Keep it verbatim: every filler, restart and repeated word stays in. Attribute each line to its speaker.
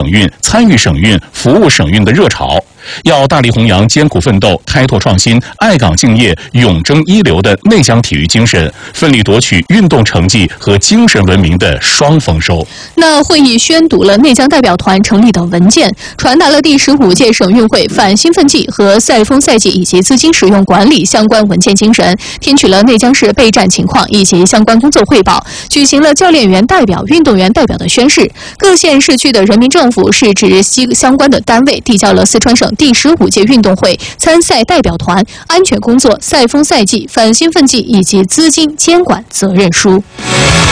Speaker 1: 运、参与省运、服务省运的热潮。要大力弘扬艰苦奋斗、开拓创新、爱岗敬业、永争一流的内江体育精神，奋力夺取运动成绩和精神文明的双丰收。
Speaker 2: 那会议宣读了内江代表团成立的文件，传达了第十五届省运会反兴奋剂和赛风赛季以及资金使用管理相关文件精神，听取了内江市备战情况以及相关工作汇报，举行了教练员代表、运动员代表的宣誓。各县市区的人民政府是指相关的单位递交了四川省第十五届运动会参赛代表团安全工作、赛风赛季、反兴奋剂以及资金监管责任书。